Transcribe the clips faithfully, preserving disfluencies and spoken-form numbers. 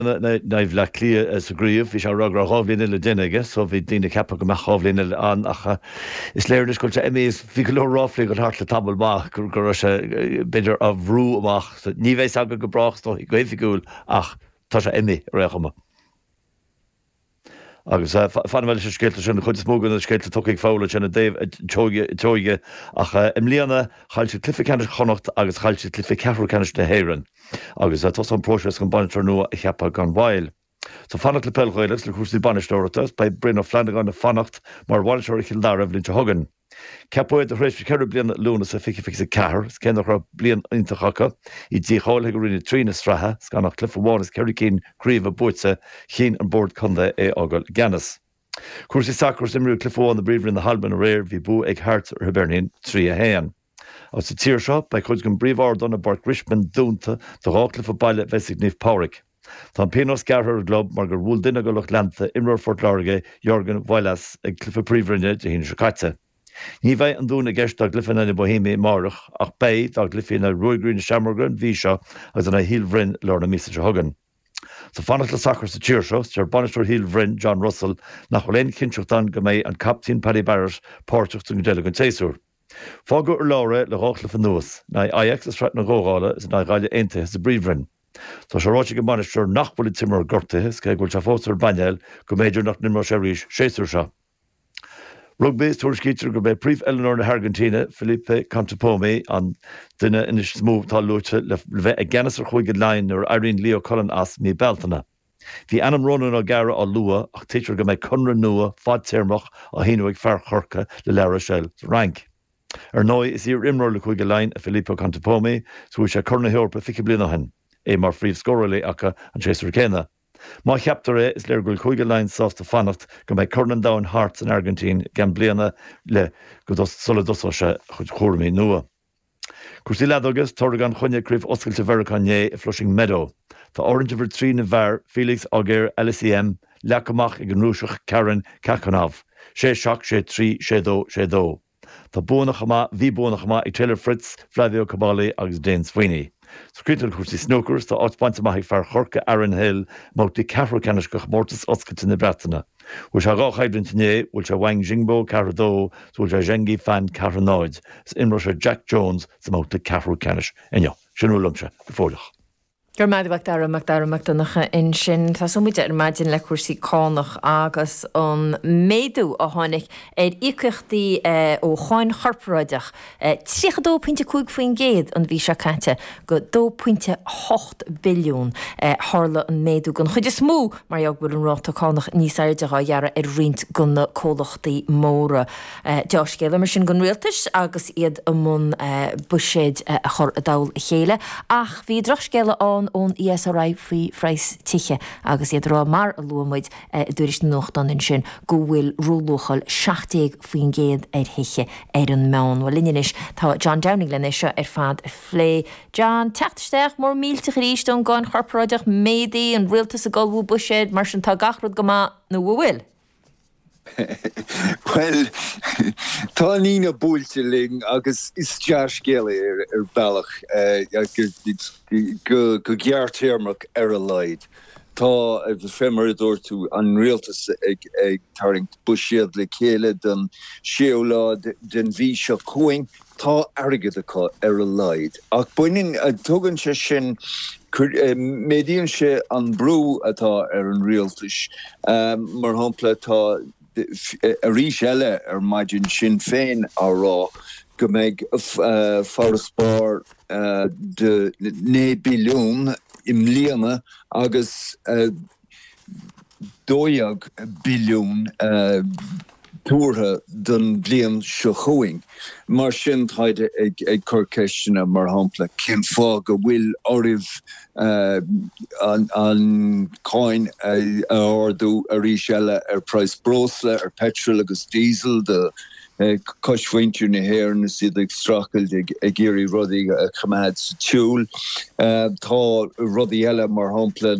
naibh le clia as a gríomh, bhí se rug ráhlíine le duine, so bhí daine cepa go meáhlíine an acha is léir go te imís bhí go ráflí go hart le tabal bach gur gur se beidir a bhrú amach, ní bhééis aga go brachttó i gohéfiúil ach tá se imi réchama. Agus fanhfuil se scéalta sin chud smógan scéalta tuigh fála sinna déh teoige ach im líana chailte clifa cenis chonacht agus chailte clifa ceú cenis na héan. agus a tos an próses gan bantar nua a cheappa gan bhail. Tá fannacht le pelghailes le chusí banistóratas bei brin ó Flanagan na fannacht mar bhailteir chil dar bhlinn te hagan. Ceapóid a rééis ceir blian lúna sa fici fi a ceair, cé nach ra blian intachacha i dtí chála go rinne trína strathe gan nach clifa bhánas ceir cín críomh buite chin an bord chunda é ágal Gannis. Cuasaí sacr imrú clifáin na bríomhrin na halban a réir bhí bú ag hart ar Hibernian trí a héan. As sa tíir seo bei chud gon bríomhár donna Bart Richmond dúnta do ráclifa baile bheitsigh níomh Pádraig. Tá Pinos Garthar glob mar gur bhúil duine go lech lenta imreoir Fort Láirge Jorgen Bhailas ag clifa príomhrinne de hín se caite. Ní bheith an dúna gceist a glyfin na Bohéimi marach ach bé tá glyfin na Roigrún Seamargan bhí seo agus an híl bhrinn leir na mísa se hagan. Sa fannacht le sacr sa tíir seo, tear banisteir híl bhrinn John Russell nach choléin cinseachtain go méid an captain Paddy Barrett páirteach go déile an téasúr. Fágu ar láire le ráchla fan nuas, na Ajax is reit na ggógála is na gáile aontaithe sa bríomhrin. Tá sé ráite go banisteir nach bhfuil timar gortaithe cé bhfuil se fóstar bainel go méidir nach nimar sé ríis séasúr seo. Rugby tuairiscítear go bheith príomh Eleanor na Argentina, Felipe Cantapomi an duine inis smóg tá lúte le bheith a gceannas ar chuig lein ar airíonn Leo Cullen as mí beltainna. Bhí anam rónan á gara á lua ach títear go méid cunra nua fad téirmach a híú ag fear chorca le leabhar sell rank. Ar nói is ír imreoir le chuig lein a Felipe Cantapomi, so sé curna heorpa fici bliana hen, é mar phríomh scóraí acha an séasúr céna. Má cheaptar é is léir goil chuige lein sásta fannacht go méid chunan dáin Hearts in Argentín gan bliana le go sulla dosáise chud chóirmí nua. Cuasaí lead agus tar gan chuine críomh oscailte Veracanyé i Flushing Meadow. Tá orinthe bhar trí na bhar Felix Auger L S E M leacamach ag an rúiseach Karen Cacanov. sé seach sé trí sé dó sé dó. Tá búnach amá bhí búnach amá ag Taylor Fritz, Flavio Cabali agus Dane Sweeney. Scrítar chuirsaí snookers tá áitpaint amach fear chorca Aaron Hill mátaí ceathra ceannis go chmórtas oscailta na Breataine. Bhfuil se gá chaidrintané, bhfuil se Wang Jingbo ceathra dó, bhfuil se Zhengi Fan ceathra náid, sa imreoir se Jack Jones sa máta ceathra ceannis. Inniu, sin úlamse go fóilach. Gur maidbhacht dar amach dar amach donnacha in sin tá sumide ar maidin le cuasaí cánach agus an méadú a tháinig ar íochtaí ó cháin charpráideach trícha dó puinte cúig faoin géad an bhí se caite go dó puinte hocht billiún hála an méadú gan chuide smú mar eag bhfuil an ráta cánach níos aideach a dhearra ar rint gona cólachtaí móra. Deis céile mar sin gan rialtas agus iad am mun buséid a chur a dáil chéile ach bhí droch céile an ón I S R I faoi freis tiche agus iad rá mar a luamuid dúiris nocht an in sin go bhfuil rúlóchail seachtaigh faoin géad ar hiche ar an meán. Bhil linneis tá John Downing lenne seo ar fad phlé. John, teachtasteach mór mílte ríist don gáin charpráideach médaí an rialtas a gáilbhú buséid mar sin tá gachrad go má nó bhfuil. Well, tá nína búilte ling agus is dear scéala ar ar bailach go go geartéarmach ar a leid. Tá a bhfemar dúirtú an rialtas ag ag taring buisiad le chéile den séolá den bhí seo cuaing tá airgid acu ar a leid. Ach buinin tugann se sin médíonn se an brú atá ar an rialtas mar hampla tá a rís eile ar maidin sin féin árá go méid farspár de né billiún im líana agus dóag billiún tútha den blian seo chuing. Mar sin thaide ag ag corceisina mar hampla cin fá go bhfuil oribh an an cáin ardú a rís eile ar price brosla ar petrol agus diesel de cosfuintú na héir na siad ag strachail ag géirí rudaí a chumad sa tiúl. Tá rudaí eile mar hampla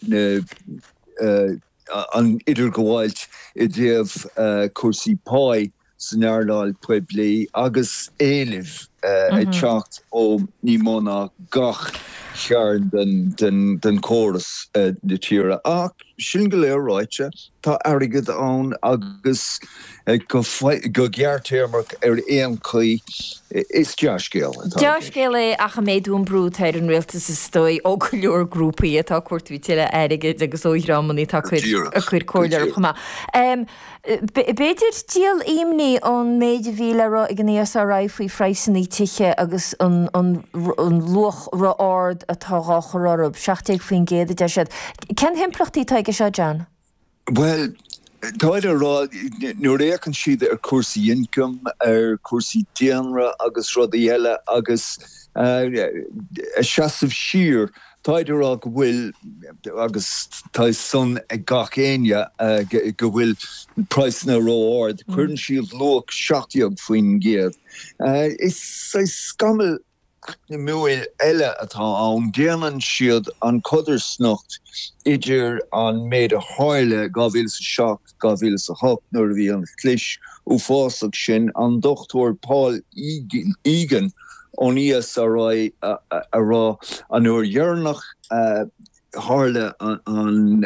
na an idir gohailt I déobh cuasaí páy san airláil Puebla agus éilih ag teacht ó ní mána gach chearn den den den chorus uh, de tíre ach sin go léir ráite tá airgad ann agus uh, go go geartéarmach ar éon chuí is deascéal. Deascéal é a méadún brúd ar an réaltas is stoi ó go leor grúpaí atá cuairtví teile airigid agus órámaní tá chuir a chuir cóilear chumá. Beidir díal imní an méidir bhíle ra ag gnéas a raibh faoi freisanní tiche agus an luch ra ard atá gáchar seachtag faoin géad de siad. Ken himplachtí taige seo John? Well, Táidir rá nuair échann siad ar cuasaí income ar cuasaí déanra agus rudaí eile agus a seasamh siar táidir rá go bhfuil agus tá son ag gach éine go bhfuil praisna rá ard chuireann siad luach seachtaíocht faoin géad. Is scamal na múil eile atá ann déanann siad an codir snocht idir an méid a háile gábhíle sa seacht gábhíle sa hocht nuair a bhí an chlis ó fásach sin an dochtúir Paul Egan ón I S R I a rá an uair dhearnach háile an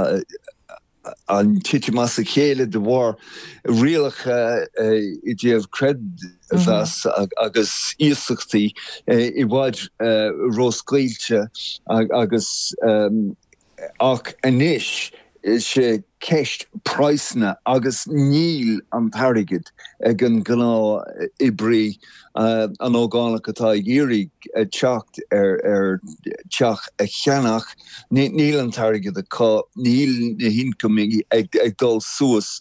an tiite mas a chéile de bhar rialach i déobh cred bheas agus íosachtaí i bhaid róscailte agus ach anis sé ceist praisna agus níl an tarigid ag an gná ibrí an ógánach atá géirig teacht ar teach a cheannach níl an tarigid a cá níl na hincoming ag dul suas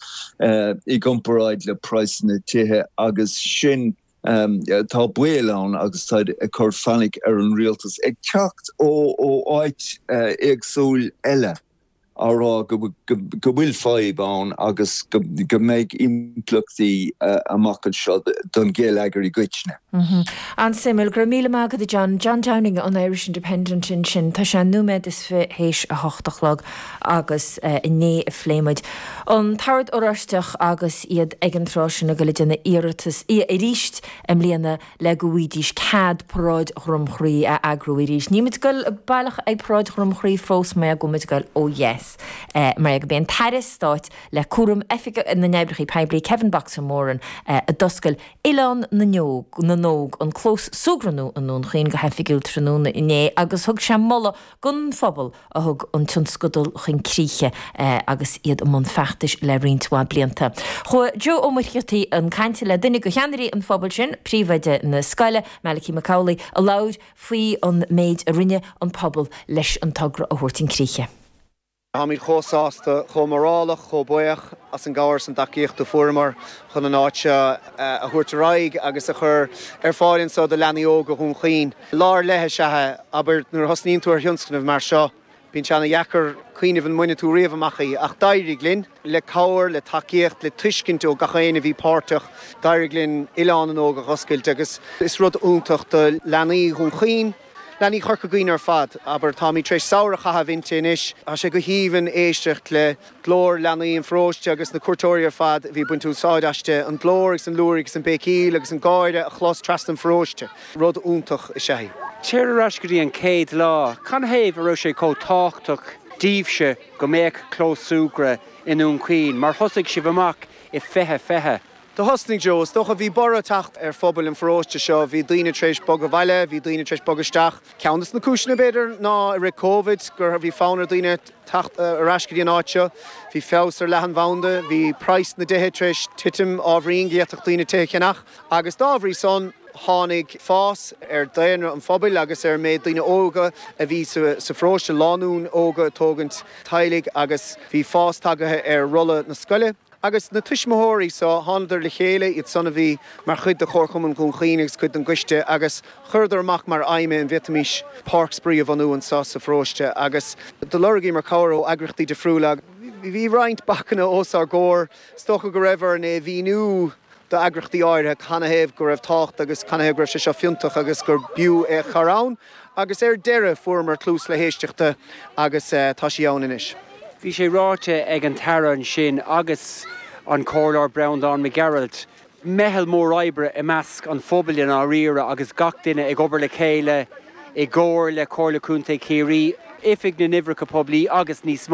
i gcomparáid le praisna tithe agus sin Um, tá buil an agus tá a chur fannig ar an rialtas ag teacht ó ó áit agsúil eile ará go bhfuil fáib an agus go méid implachtaí amachchan seo don géal agarí goitne. An simil gur míle mágad a John John Downing an Irish Independent in sin tá sé numéid is fi hééis a hochtachlog agus inné a phléimiid. An tarad oraisteach agus iad ag an trásin a go le déna iiritas i ríist am líana le gohhuiidís cad próid chrumchrí a agrúirís. Níimiid goil bailach ag próid chrumchrí fós mé a gomid goil ó yes. Uh, mar ag ben taris stáit le cuarum effica in na nebrichaí peibrí Kevin Baxamóran uh, a doscail Ilan na neog na nóg an clós sugranú an nún chéin go heffigiil tróna iné agus thug sem molla gun fphobal a thug an tionscodul chin críche uh, agus iad am an feachtais le rintá blianta. Cho Jo ómarchiotí an cainte le duine go cheanirí an fphobal sin príomhaide na scaile Malachi Macaulay a laud faoi an méid a rinne an pobl leis an tagra a thuirtin críche. Hamid chósáasta chomarálach chobuach as an gáir san daíocht do fuair chun an áite a thuirtaráig agus a chur ar fáilinn sa de leanaíoga chun chaoin. Lár lethe sethe aber nuair thosníonn tú ar thionscanmh mar seo, bíonn seanna dhechar cuioineh an muine tú riamh amachí ach dairí glynn le cáir le takeíocht le tuiscint ó gachéana bhí páirteach dairí glynn Ileán an óga choscailt agus is rud úntaach de leanaí chun chaoin. Lenny churca gine ar fad, aber tá mí treis saoracha ha vinte inis, a sé go híhann éistecht le glór leanaí an fróiste agus na cuairtóirí ar fad bhí buintú sáideiste an glór agus an lúir agus an bécíl agus an gáide a chlós trast an fróiste. Rud úntach i sé. Tíir arascaí an céad lá, can héh ar sé có táchtach díobse go méid clósúgra inún cuioin, mar thosaigh si bhamach i fethe fethe. Tá hosnig Joe, stocha bhí bara tacht ar fphobal an fróiste seo, bhí daoine treis bog a bhaile, bhí daoine treis bog isteach. Ceannas na cúisina beidir ná i ré Covid, gur bhí fánar daoine tacht arascaí an áitse, bhí fés ar lehan bhaunda, bhí price na dithe treis titim ábhríon géach daoine teichenach, agus dábhrí son hánig fás ar daanra an phobail agus ar méid daoine óga a bhí sa fróiste lánún óga tógant tailig agus bhí fás tagathe ar rolla na scoile. Agus na tuismóirí sa háidir le chéile iad sanna bhí mar chud de chorchaman gún chéanagus chud an gcuiste agus chuidir amach mar aime an vitamís Park Spree a bhanú an sa sa fróiste agus do lorgaí mar cabhar ó agrachtaí de friúla. Bhí roinnt bachanna os ar góir stocha go raibh ne bhí nu de agrachtaí áirithe chana héh go raibh tácht agus chana héh raibh sé seo fiúntach agus gur biú é charán agus ar deire fuair mar clús le héisteachta agus tá sí ann inis. Bhí sé ráte ag an tarann sin agus an cólar Brown Don McGarrett. Mehel mór ibre i measc an phobail an á riire agus gach duine ag obair le chéile i ggóir le cóirla cúnta céirí ifig na nimhreacha poblí agus níos